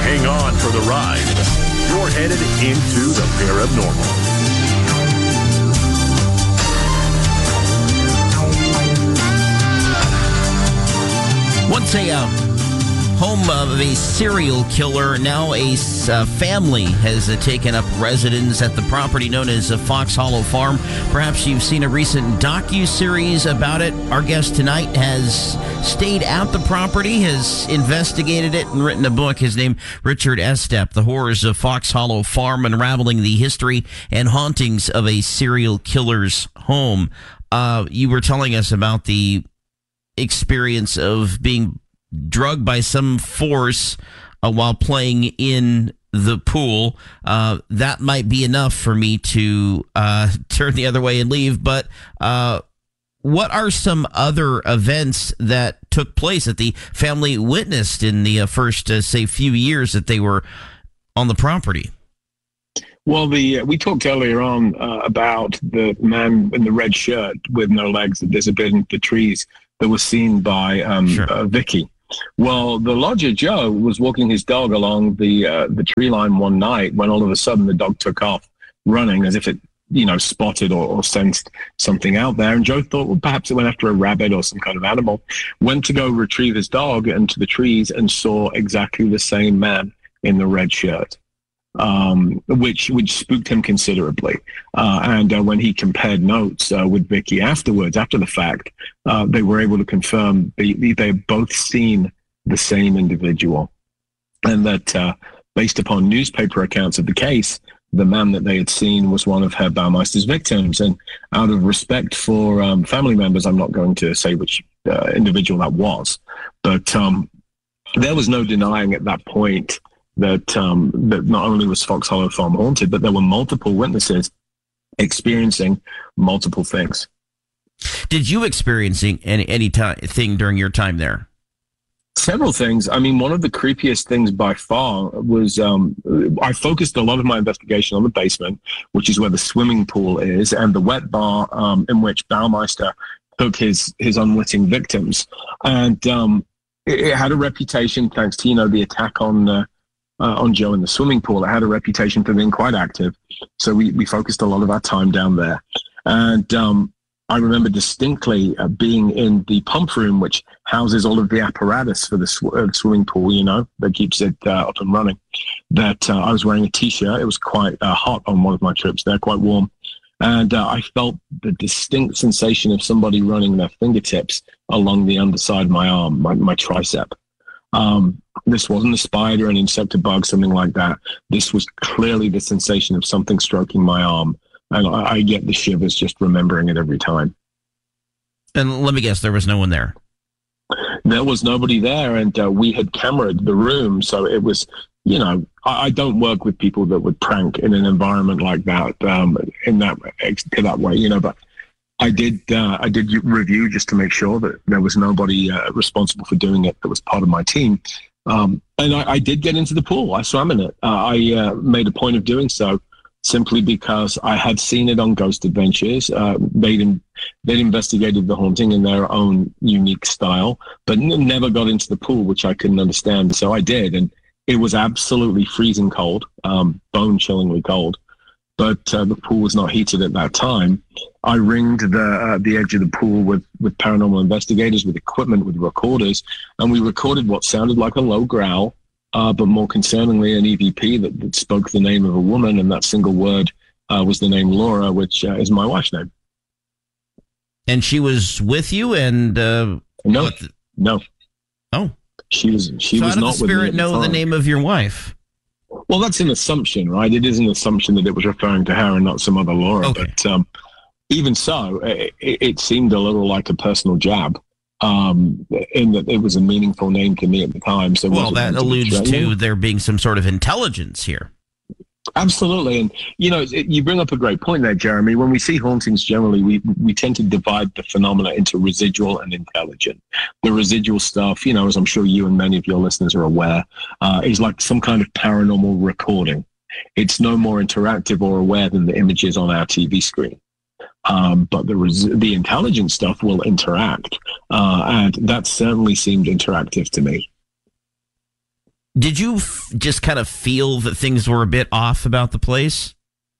Hang on for the ride. You're headed into the paranormal. Once a home of a serial killer, now a family has taken up residence at the property known as Fox Hollow Farm. Perhaps you've seen a recent docu-series about it. Our guest tonight has stayed at the property, has investigated it, and written a book. His name, Richard Estep, The Horrors of Fox Hollow Farm, unraveling the history and hauntings of a serial killer's home. You were telling us about the experience of being drugged by some force while playing in the pool. That might be enough for me to turn the other way and leave. But what are some other events that took place that the family witnessed in the first, say, few years that they were on the property? Well, we talked earlier on about the man in the red shirt with no legs that disappeared into the trees that was seen by Vicky. Well, the lodger, Joe, was walking his dog along the tree line one night when all of a sudden the dog took off running as if it, spotted or sensed something out there. And Joe thought, well, perhaps it went after a rabbit or some kind of animal. Went to go retrieve his dog into the trees and saw exactly the same man in the red shirt. Which spooked him considerably. And when he compared notes with Vicky afterwards, after the fact, they were able to confirm they had both seen the same individual. And that based upon newspaper accounts of the case, the man that they had seen was one of Herr Baumeister's victims. And out of respect for family members, I'm not going to say which individual that was. But there was no denying at that point that not only was Fox Hollow Farm haunted, but there were multiple witnesses experiencing multiple things. Did you experience anything during your time there? Several things. I mean, one of the creepiest things by far was I focused a lot of my investigation on the basement, which is where the swimming pool is, and the wet bar in which Baumeister took his unwitting victims. And it had a reputation, thanks to, the attack on Joe in the swimming pool. It had a reputation for being quite active. So we focused a lot of our time down there. And I remember distinctly being in the pump room, which houses all of the apparatus for the swimming pool, that keeps it up and running, that I was wearing a T-shirt. It was quite hot on one of my trips there, quite warm. And I felt the distinct sensation of somebody running their fingertips along the underside of my arm, my tricep. This wasn't a spider, an insect, a bug, something like that. This was clearly the sensation of something stroking my arm. And I get the shivers just remembering it every time. And let me guess, there was no one there. There was nobody there, and we had cameraed the room. So it was, I don't work with people that would prank in an environment like that, in that way, but I did review just to make sure that there was nobody responsible for doing it that was part of my team. And I did get into the pool. I swam in it. I made a point of doing so simply because I had seen it on Ghost Adventures. They'd investigated the haunting in their own unique style, but never got into the pool, which I couldn't understand. So I did, and it was absolutely freezing cold, bone-chillingly cold. But the pool was not heated at that time. I ringed the edge of the pool with paranormal investigators, with equipment, with recorders, and we recorded what sounded like a low growl, but more concerningly, an EVP that spoke the name of a woman, and that single word was the name Laura, which is my wife's name. And she was with you, and no. Oh, she was. She so was how did not the spirit know the name of your wife? Well, that's an assumption, right? It is an assumption that it was referring to her and not some other Laura. Okay. But even so, it seemed a little like a personal jab, in that it was a meaningful name to me at the time. So, well, that alludes to there being some sort of intelligence here. Absolutely. And, you bring up a great point there, Jeremy. When we see hauntings generally, we tend to divide the phenomena into residual and intelligent. The residual stuff, as I'm sure you and many of your listeners are aware, is like some kind of paranormal recording. It's no more interactive or aware than the images on our TV screen. But the intelligent stuff will interact. And that certainly seemed interactive to me. Did you just kind of feel that things were a bit off about the place?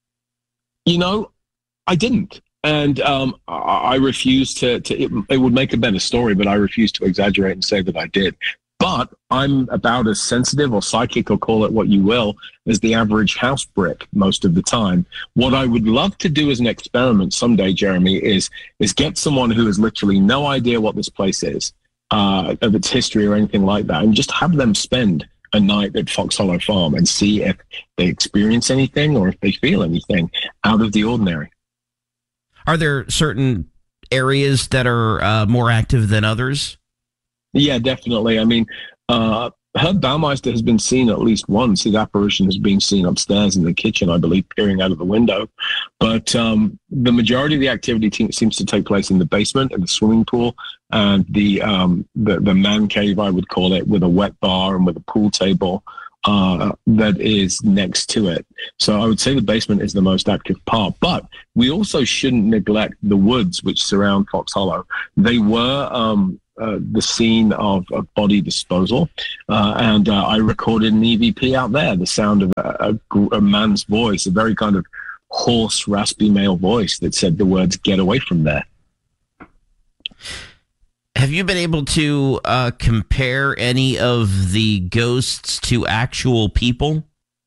I didn't. And I refuse to it would make a better story, but I refuse to exaggerate and say that I did. But I'm about as sensitive or psychic, or call it what you will, as the average house brick most of the time. What I would love to do as an experiment someday, Jeremy, is get someone who has literally no idea what this place is, of its history or anything like that, and just have them spend a night at Fox Hollow Farm and see if they experience anything or if they feel anything out of the ordinary. Are there certain areas that are more active than others? Yeah, definitely. I mean, Herb Baumeister has been seen at least once. His apparition has been seen upstairs in the kitchen, I believe, peering out of the window. But the majority of the activity seems to take place in the basement, in the swimming pool, and the man cave, I would call it, with a wet bar and with a pool table that is next to it. So I would say the basement is the most active part. But we also shouldn't neglect the woods which surround Fox Hollow. They were the scene of body disposal, and I recorded an EVP out there, the sound of a man's voice, a very kind of hoarse, raspy male voice that said the words, "Get away from there." Have you been able to compare any of the ghosts to actual people?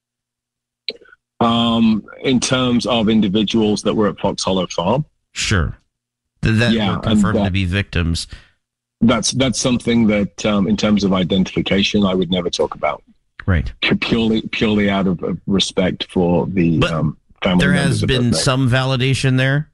In terms of individuals that were at Fox Hollow Farm? Sure. That were confirmed to be victims. That's something that, in terms of identification, I would never talk about. Right. Purely out of respect for the family. There has been some validation there.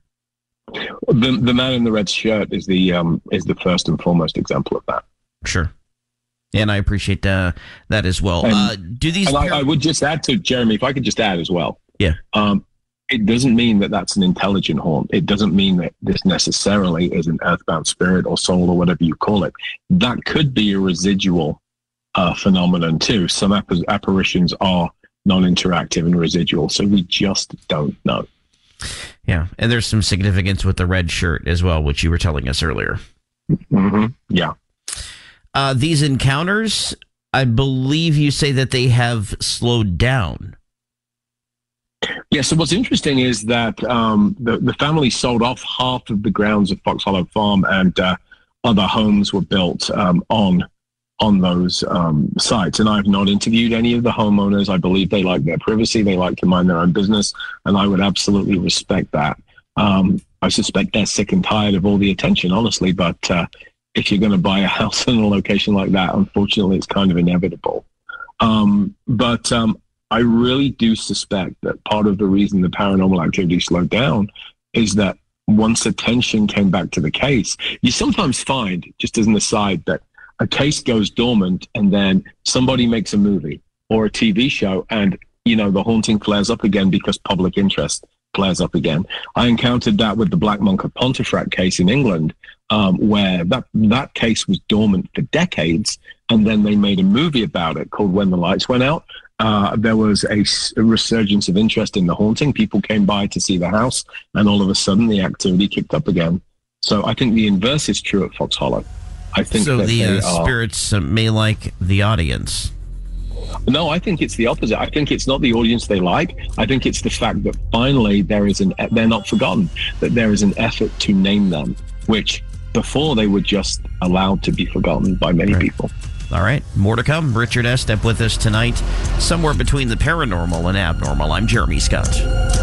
The man in the red shirt is the first and foremost example of that. Sure. And I appreciate that as well. Do these? I would just add to Jeremy, if I could just add as well. Yeah. It doesn't mean that that's an intelligent haunt. It doesn't mean that this necessarily is an earthbound spirit or soul or whatever you call it. That could be a residual phenomenon too. Some apparitions are non-interactive and residual, so we just don't know. Yeah, and there's some significance with the red shirt as well, which you were telling us earlier. Mm-hmm. Yeah. These encounters, I believe you say that they have slowed down. Yeah, so what's interesting is that the family sold off half of the grounds of Fox Hollow Farm, and other homes were built on those sites. And I've not interviewed any of the homeowners. I believe they like their privacy. They like to mind their own business, and I would absolutely respect that. I suspect they're sick and tired of all the attention, honestly, but if you're going to buy a house in a location like that, unfortunately, it's kind of inevitable. But I really do suspect that part of the reason the paranormal activity slowed down is that once attention came back to the case, you sometimes find, just as an aside, that a case goes dormant and then somebody makes a movie or a TV show, and the haunting flares up again because public interest flares up again. I encountered that with the Black Monk of Pontefract case in England, where that case was dormant for decades, and then they made a movie about it called When the Lights Went Out. There was a resurgence of interest in the haunting. People came by to see the house, and all of a sudden the activity kicked up again. So I think the inverse is true at Fox Hollow. I think so. The spirits may like the audience. No, I think it's the opposite. I think it's not the audience they like. I think it's the fact that finally they're not forgotten, that there is an effort to name them, which before they were just allowed to be forgotten by many people. All right, more to come. Richard Estep with us tonight, somewhere between the paranormal and abnormal. I'm Jeremy Scott.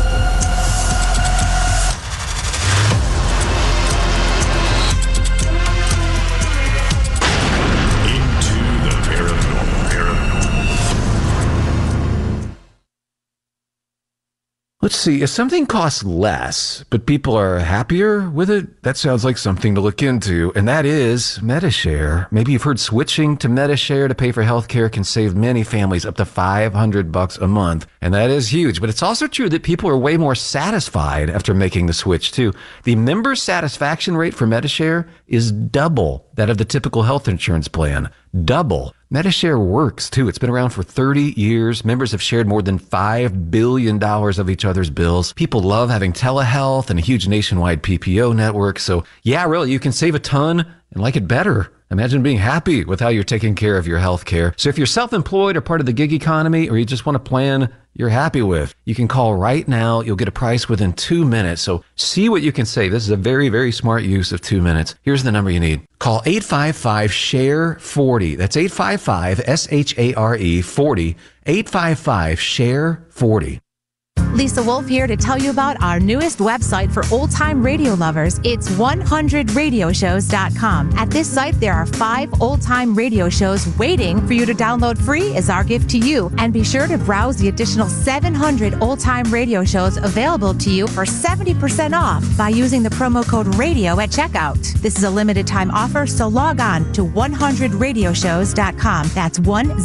Let's see, if something costs less, but people are happier with it, that sounds like something to look into, and that is Medi-Share. Maybe you've heard switching to Medi-Share to pay for healthcare can save many families up to $500 a month, and that is huge. But it's also true that people are way more satisfied after making the switch, too. The member satisfaction rate for Medi-Share is double that of the typical health insurance plan. Double. Medi-Share works, too. It's been around for 30 years. Members have shared more than $5 billion of each other's bills. People love having telehealth and a huge nationwide PPO network. So, yeah, really, you can save a ton and like it better. Imagine being happy with how you're taking care of your health care. So if you're self-employed or part of the gig economy, or you just want a plan you're happy with, you can call right now. You'll get a price within 2 minutes. So see what you can save. This is a very, very smart use of 2 minutes. Here's the number you need. Call 855-SHARE-40. That's 855-SHARE-40. 855-SHARE-40. Lisa Wolf here to tell you about our newest website for old-time radio lovers. It's 100radioshows.com. At this site, there are 5 old-time radio shows waiting for you to download free as our gift to you. And be sure to browse the additional 700 old-time radio shows available to you for 70% off by using the promo code RADIO at checkout. This is a limited-time offer, so log on to 100radioshows.com. That's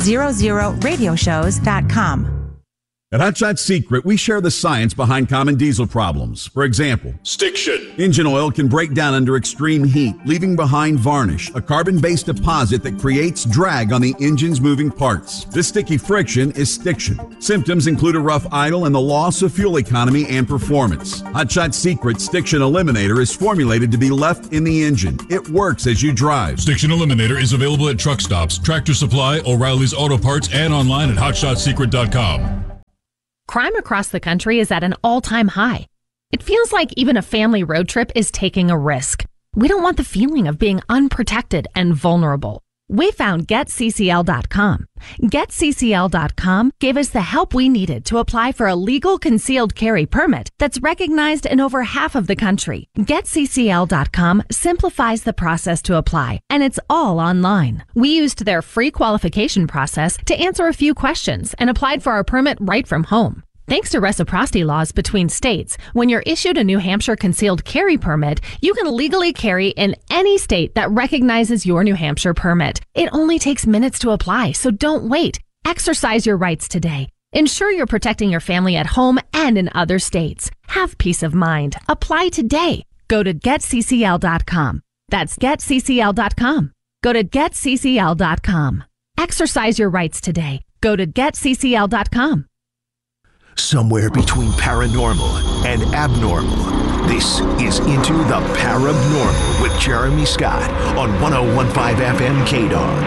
100radioshows.com. At Hot Shot Secret, we share the science behind common diesel problems. For example, Stiction. Engine oil can break down under extreme heat, leaving behind varnish, a carbon-based deposit that creates drag on the engine's moving parts. This sticky friction is stiction. Symptoms include a rough idle and the loss of fuel economy and performance. Hot Shot Secret Stiction Eliminator is formulated to be left in the engine. It works as you drive. Stiction Eliminator is available at truck stops, Tractor Supply, O'Reilly's Auto Parts, and online at hotshotsecret.com. Crime across the country is at an all-time high. It feels like even a family road trip is taking a risk. We don't want the feeling of being unprotected and vulnerable. We found GetCCL.com. GetCCL.com gave us the help we needed to apply for a legal concealed carry permit that's recognized in over half of the country. GetCCL.com simplifies the process to apply, and it's all online. We used their free qualification process to answer a few questions and applied for our permit right from home. Thanks to reciprocity laws between states, when you're issued a New Hampshire concealed carry permit, you can legally carry in any state that recognizes your New Hampshire permit. It only takes minutes to apply, so don't wait. Exercise your rights today. Ensure you're protecting your family at home and in other states. Have peace of mind. Apply today. Go to GetCCL.com. That's GetCCL.com. Go to GetCCL.com. Exercise your rights today. Go to GetCCL.com. Somewhere between paranormal and abnormal, this is Into the Parabnormal with Jeremy Scott on 101.5 FM KDAR.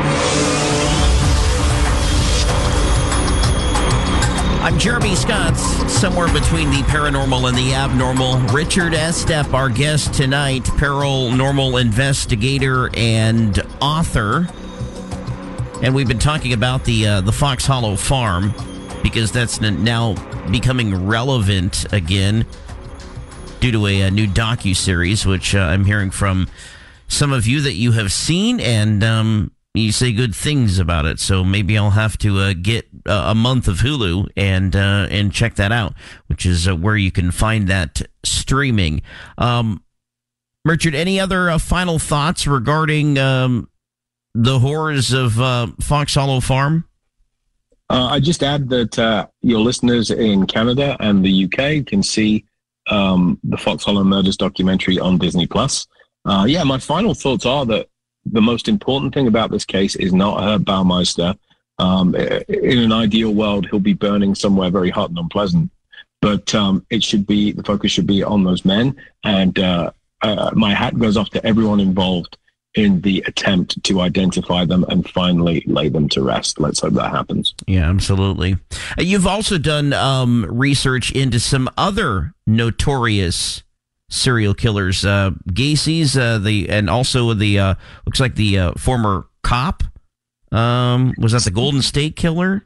I'm Jeremy Scott, somewhere between the paranormal and the abnormal. Richard Estep, our guest tonight, paranormal investigator and author. And we've been talking about the Fox Hollow Farm, because that's now becoming relevant again due to a new docuseries, which I'm hearing from some of you that you have seen, and you say good things about it. So maybe I'll have to get a month of Hulu and check that out, which is where you can find that streaming. Richard, any other final thoughts regarding the horrors of Fox Hollow Farm? I just add that your listeners in Canada and the UK can see the Fox Hollow Murders documentary on Disney+. My final thoughts are that the most important thing about this case is not Herb Baumeister. In an ideal world, he'll be burning somewhere very hot and unpleasant. But the focus should be on those men. And my hat goes off to everyone involved in the attempt to identify them and finally lay them to rest. Let's hope that happens. Yeah, absolutely. You've also done research into some other notorious serial killers, Gacy's, and also the looks like the former cop. Was that the Golden State Killer?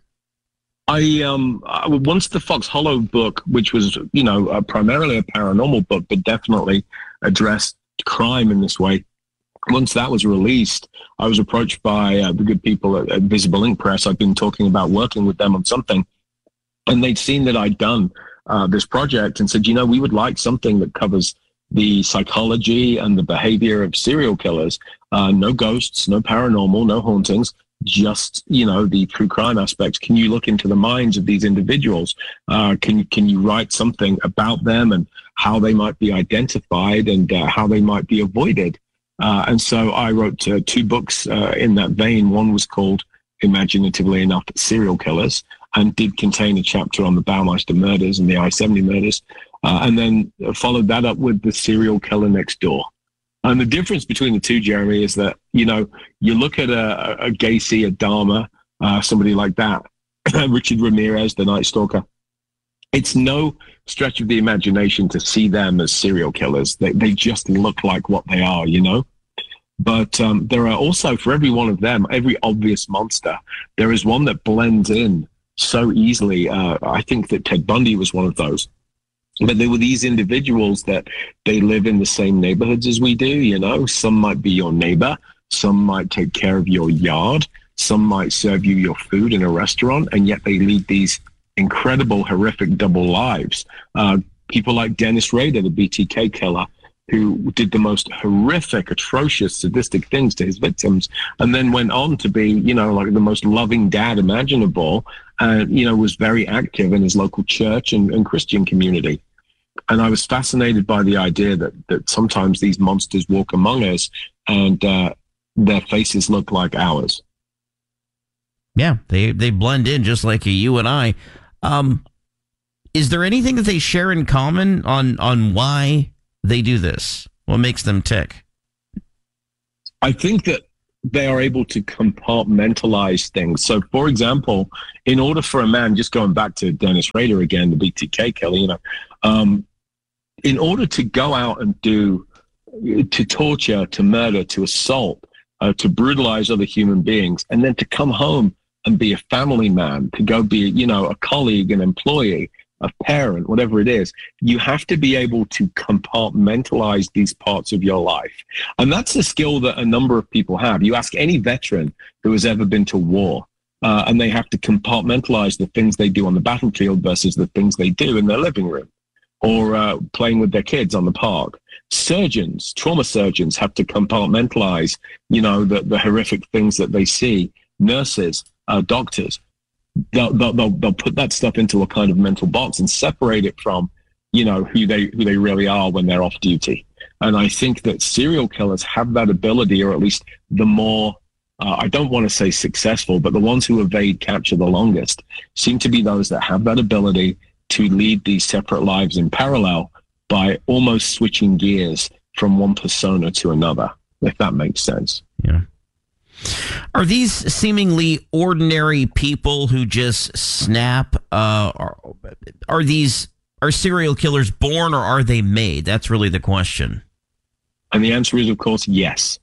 Once the Fox Hollow book, which was primarily a paranormal book, but definitely addressed crime in this way. Once that was released, I was approached by the good people at Visible Ink Press. I've been talking about working with them on something, and they'd seen that I'd done this project and said, we would like something that covers the psychology and the behavior of serial killers. No ghosts, no paranormal, no hauntings, just, the true crime aspects. Can you look into the minds of these individuals? Can you write something about them and how they might be identified and how they might be avoided? And so I wrote 2 books in that vein. One was called, imaginatively enough, Serial Killers, and did contain a chapter on the Baumeister murders and the I-70 murders, and then followed that up with The Serial Killer Next Door. And the difference between the two, Jeremy, is that, you look at a Gacy, a Dahmer, somebody like that, Richard Ramirez, the Night Stalker. It's no stretch of the imagination to see them as serial killers. They just look like what they are, But there are also, for every one of them, every obvious monster, there is one that blends in so easily. I think that Ted Bundy was one of those. But there were these individuals that they live in the same neighborhoods as we do, Some might be your neighbor. Some might take care of your yard. Some might serve you your food in a restaurant. And yet they lead these incredible, horrific double lives. People like Dennis Rader, the BTK killer, who did the most horrific, atrocious, sadistic things to his victims, and then went on to be, like the most loving dad imaginable, and, was very active in his local church and Christian community. And I was fascinated by the idea that sometimes these monsters walk among us and their faces look like ours. Yeah, they blend in just like you and I. Is there anything that they share in common on why they do this? What makes them tick? I think that they are able to compartmentalize things. So, for example, in order for a man, just going back to Dennis Rader again, the BTK killer, in order to go out and to torture, to murder, to assault, to brutalize other human beings, and then to come home and be a family man, to go be, a colleague, an employee, a parent, whatever it is, you have to be able to compartmentalize these parts of your life. And that's a skill that a number of people have. You ask any veteran who has ever been to war, and they have to compartmentalize the things they do on the battlefield versus the things they do in their living room or playing with their kids on the park. Surgeons, trauma surgeons have to compartmentalize, the horrific things that they see. Nurses, doctors, they'll put that stuff into a kind of mental box and separate it from, who they really are when they're off duty. And I think that serial killers have that ability, or at least the more, I don't want to say successful, but the ones who evade capture the longest seem to be those that have that ability to lead these separate lives in parallel by almost switching gears from one persona to another, if that makes sense. Yeah. Are these seemingly ordinary people who just snap? Are serial killers born, or are they made? That's really the question. And the answer is, of course, yes.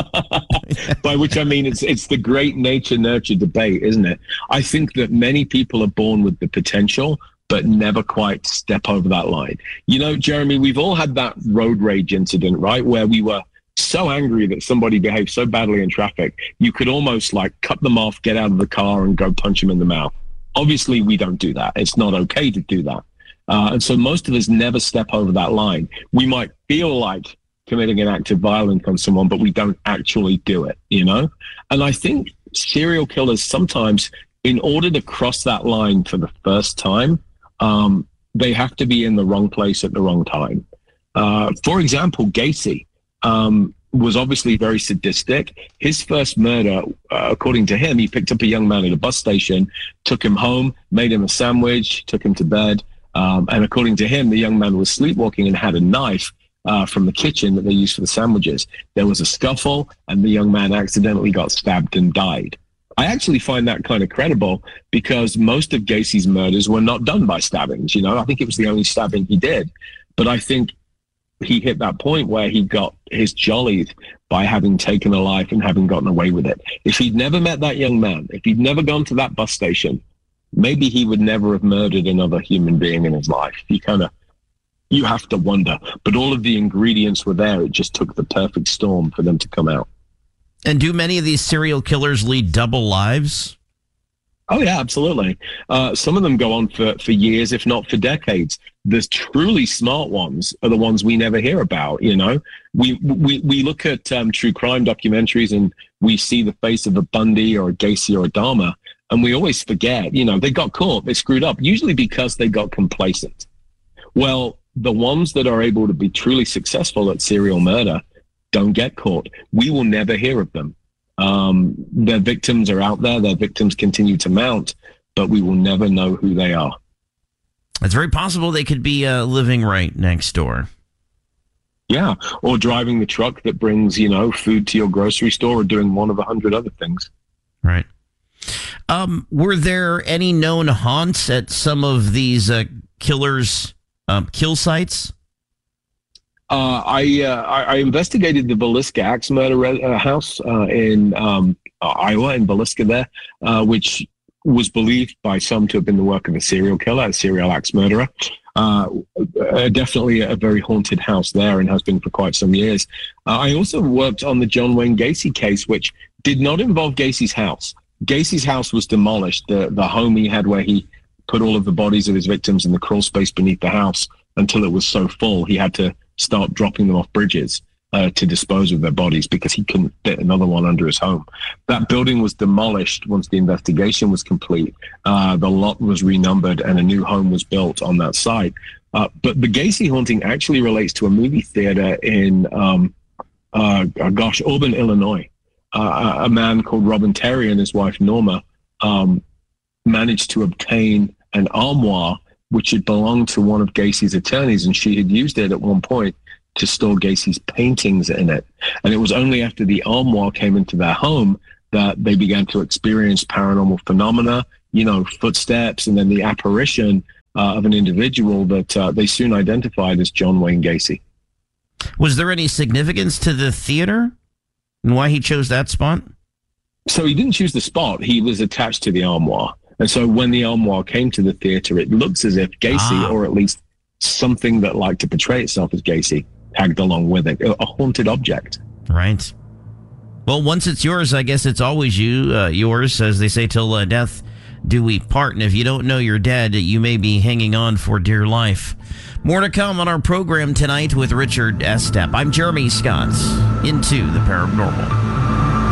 By which I mean it's the great nature-nurture debate, isn't it? I think that many people are born with the potential, but never quite step over that line. Jeremy, we've all had that road rage incident, right? Where we were so angry that somebody behaved so badly in traffic, you could almost like cut them off, get out of the car and go punch them in the mouth. Obviously, we don't do that. It's not okay to do that. And so most of us never step over that line. We might feel like committing an act of violence on someone, but we don't actually do it, And I think serial killers sometimes, in order to cross that line for the first time, they have to be in the wrong place at the wrong time. For example, Gacy was obviously very sadistic. His first murder, according to him, he picked up a young man at a bus station, took him home, made him a sandwich, took him to bed. And according to him, the young man was sleepwalking and had a knife from the kitchen that they used for the sandwiches. There was a scuffle, and the young man accidentally got stabbed and died. I actually find that kind of credible because most of Gacy's murders were not done by stabbings. I think it was the only stabbing he did. But I think he hit that point where he got his jollies by having taken a life and having gotten away with it. If he'd never met that young man, if he'd never gone to that bus station, maybe he would never have murdered another human being in his life. You have to wonder. But all of the ingredients were there. It just took the perfect storm for them to come out. And do many of these serial killers lead double lives? Oh, yeah, absolutely. Some of them go on for years, if not for decades. The truly smart ones are the ones we never hear about, We look at true crime documentaries and we see the face of a Bundy or a Gacy or a Dahmer, and we always forget, they got caught, they screwed up, usually because they got complacent. Well, the ones that are able to be truly successful at serial murder don't get caught. We will never hear of them. Their victims are out there. Their victims continue to mount, but we will never know who they are. It's very possible they could be living right next door. Yeah, or driving the truck that brings, food to your grocery store, or doing one of 100 other things. Right. Were there any known haunts at some of these killers' kill sites? I investigated the Villisca axe murder house in Iowa, in Villisca there, which was believed by some to have been the work of a serial killer, a serial axe murderer. Definitely a very haunted house there, and has been for quite some years. I also worked on the John Wayne Gacy case, which did not involve Gacy's house. Gacy's house was demolished. The home he had where he put all of the bodies of his victims in the crawl space beneath the house until it was so full he had to start dropping them off bridges to dispose of their bodies because he couldn't fit another one under his home. That building was demolished once the investigation was complete. The lot was renumbered and a new home was built on that site. But the Gacy haunting actually relates to a movie theater in, Auburn, Illinois. A man called Robin Terry and his wife Norma managed to obtain an armoire which had belonged to one of Gacy's attorneys, and she had used it at one point to store Gacy's paintings in it. And it was only after the armoire came into their home that they began to experience paranormal phenomena, footsteps, and then the apparition of an individual that they soon identified as John Wayne Gacy. Was there any significance to the theater and why he chose that spot? So he didn't choose the spot. He was attached to the armoire. And so when the armoire came to the theater, it looks as if Gacy, or at least something that liked to portray itself as Gacy, tagged along with it, a haunted object. Right. Well, once it's yours, I guess it's always yours, as they say, till death do we part. And if you don't know you're dead, you may be hanging on for dear life. More to come on our program tonight with Richard Estep. I'm Jeremy Scott, Into the Paranormal.